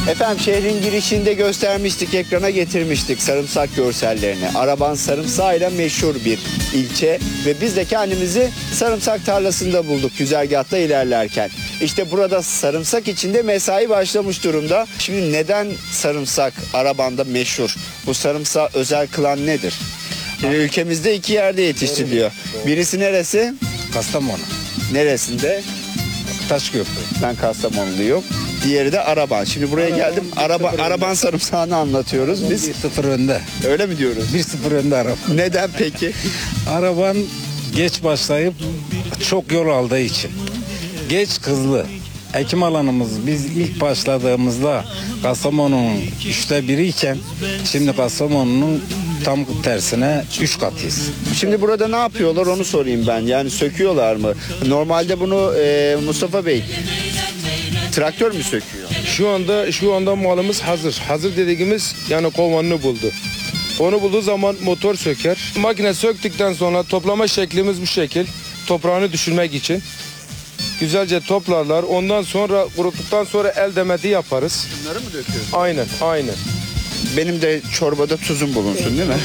Efendim şehrin girişinde göstermiştik, ekrana getirmiştik sarımsak görsellerini. Araban sarımsağıyla meşhur bir ilçe ve biz de kendimizi sarımsak tarlasında bulduk güzergahta ilerlerken. İşte burada sarımsak içinde mesai başlamış durumda. Şimdi neden sarımsak Araban'da meşhur? Bu sarımsağı özel kılan nedir? Ülkemizde iki yerde yetiştiriliyor. Birisi neresi? Kastamonu. Neresinde? Taşköprü. Ben Kastamonuluyum. Diğeri de Araban. Şimdi buraya geldim. Araban sarımsağını anlatıyoruz biz. 1-0 önde. Öyle mi diyoruz? 1-0 önde araba. Neden peki? Araban geç başlayıp çok yol aldığı için. Geç hızlı. Ekim alanımız biz ilk başladığımızda Kastamonu'nun 1/3 iken şimdi Kastamonu'nun tam tersine 3 katıyız. Şimdi burada ne yapıyorlar onu sorayım ben. Yani söküyorlar mı? Normalde bunu Mustafa Bey traktör mü söküyor? Şu anda malımız hazır. Hazır dediğimiz yani kovanını buldu. Onu bulduğu zaman motor söker. Makine söktükten sonra toplama şeklimiz bu şekil. Toprağını düşürmek için. Güzelce toplarlar. Ondan sonra kuruttuktan sonra el demeti yaparız. Bunları mı döküyoruz? Aynen. Benim de çorbada tuzum bulunsun değil mi?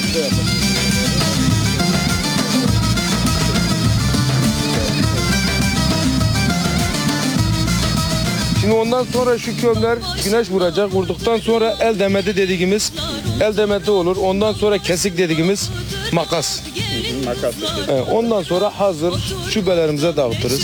Şimdi ondan sonra şu kömler güneş vuracak. Vurduktan sonra el demeti dediğimiz el demeti olur. Ondan sonra kesik dediğimiz makas. Ondan sonra hazır şubelerimize dağıtırız.